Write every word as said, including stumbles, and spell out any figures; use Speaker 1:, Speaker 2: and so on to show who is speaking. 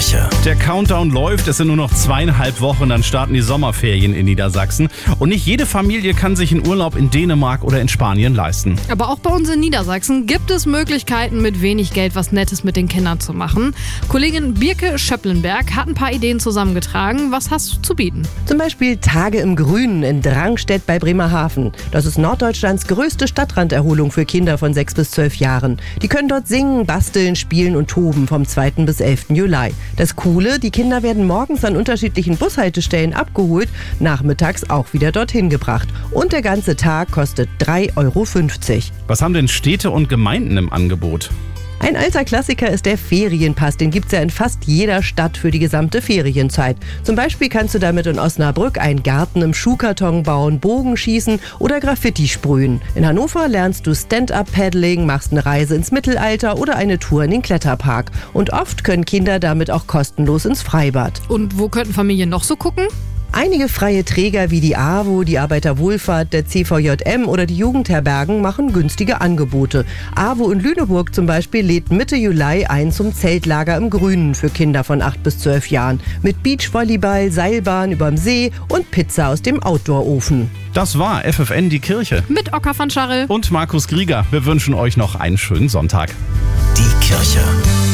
Speaker 1: Kirche.
Speaker 2: Der Countdown läuft, es sind nur noch zweieinhalb Wochen, dann starten die Sommerferien in Niedersachsen. Und nicht jede Familie kann sich einen Urlaub in Dänemark oder in Spanien leisten.
Speaker 3: Aber auch bei uns in Niedersachsen gibt es Möglichkeiten, mit wenig Geld was Nettes mit den Kindern zu machen. Kollegin Birke Schöpplenberg hat ein paar Ideen zusammengetragen. Was hast du zu bieten?
Speaker 4: Zum Beispiel Tage im Grünen in Drangstedt bei Bremerhaven. Das ist Norddeutschlands größte Stadtranderholung für Kinder von sechs bis zwölf Jahren. Die können dort singen, basteln, spielen und toben vom zweiten bis elften Juli. Das Coole, die Kinder werden morgens an unterschiedlichen Bushaltestellen abgeholt, nachmittags auch wieder dorthin gebracht. Und der ganze Tag kostet drei Euro fünfzig.
Speaker 2: Was haben denn Städte und Gemeinden im Angebot?
Speaker 4: Ein alter Klassiker ist der Ferienpass. Den gibt's ja in fast jeder Stadt für die gesamte Ferienzeit. Zum Beispiel kannst du damit in Osnabrück einen Garten im Schuhkarton bauen, Bogen schießen oder Graffiti sprühen. In Hannover lernst du Stand-Up-Paddling, machst eine Reise ins Mittelalter oder eine Tour in den Kletterpark. Und oft können Kinder damit auch kostenlos ins Freibad.
Speaker 3: Und wo könnten Familien noch so gucken?
Speaker 4: Einige freie Träger wie die A W O, die Arbeiterwohlfahrt, der C V J M oder die Jugendherbergen machen günstige Angebote. A W O in Lüneburg zum Beispiel lädt Mitte Juli ein zum Zeltlager im Grünen für Kinder von acht bis zwölf Jahren. Mit Beachvolleyball, Seilbahn überm See und Pizza aus dem Outdoor-Ofen.
Speaker 2: Das war F F N die Kirche.
Speaker 3: Mit Ocker van Scharrel
Speaker 2: Und Markus Grieger. Wir wünschen euch noch einen schönen Sonntag.
Speaker 1: Die Kirche